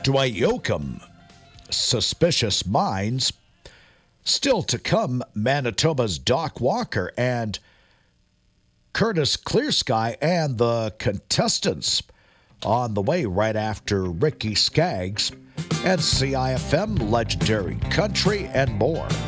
Dwight Yoakam, Suspicious Minds. Still to come, Manitoba's Doc Walker and Curtis Clearsky and the contestants on the way right after Ricky Skaggs and CIFM Legendary Country and more.